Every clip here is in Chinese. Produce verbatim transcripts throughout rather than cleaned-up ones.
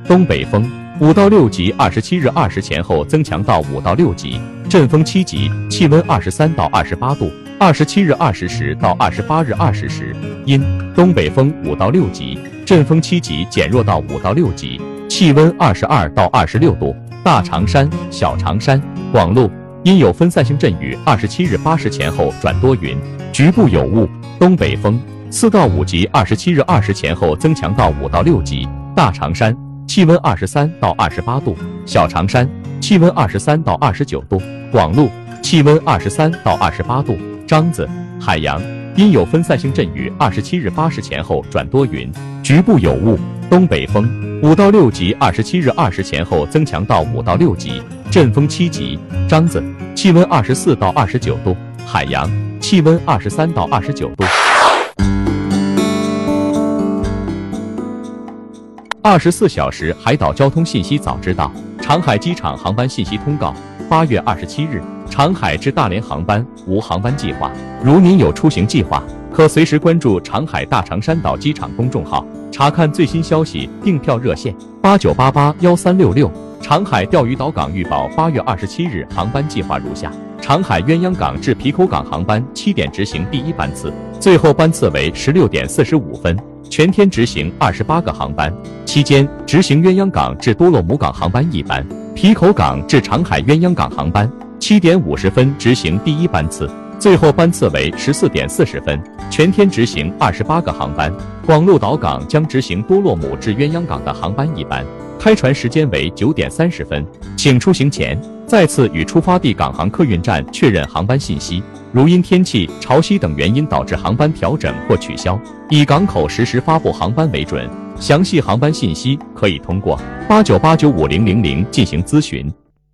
东北风，五到六级，二十七日二十前后增强到五到六级，阵风七级，气温二十三到二十八度。二十七日二十时到二十八日二十时，阴，东北风五到六级，阵风七级减弱到五到六级，气温二十二到二十六度。大长山、小长山、广路阴有分散性阵雨，二十七日八时前后转多云，局部有雾。东北风四到五级，二十七日二十前后增强到五到六级。大长山气温二十三到二十八度，小长山气温二十三到二十九度，广路气温二十三到二十八度。张子海洋阴有分散性阵雨，二十七日八时前后转多云，局部有雾。东北风五到六级，二十七日二十前后增强到五到六级，阵风七级。张子气温二十四到二十九度，海洋气温二十三到二十九度。二十四小时海岛交通信息早知道，长海机场航班信息通告：八月二十七日，长海至大连航班无航班计划。如您有出行计划，可随时关注长海大长山岛机场公众号，查看最新消息。订票热线：八九八八幺三六六。长海钓鱼岛港预报八月二十七日航班计划如下：长海鸳鸯港至皮口港航班七点执行第一班次，最后班次为十六点四十五分，全天执行二十八个航班，期间执行鸳鸯港至多洛姆港航班一班，皮口港至长海鸳鸯港航班七点五十分执行第一班次，最后班次为十四点四十分，全天执行二十八个航班。广鹿岛港将执行多洛姆至鸳鸯港的航班一班，开船时间为九点三十分，请出行前再次与出发地港航客运站确认航班信息。如因天气、潮汐等原因导致航班调整或取消，以港口实时发布航班为准。详细航班信息可以通过八九八九五零零零进行咨询。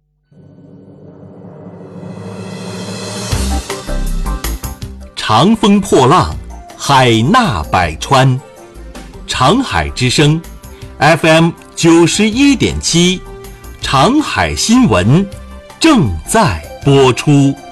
长风破浪，海纳百川。长海之声 F M 九十一点七，长海新闻正在播出。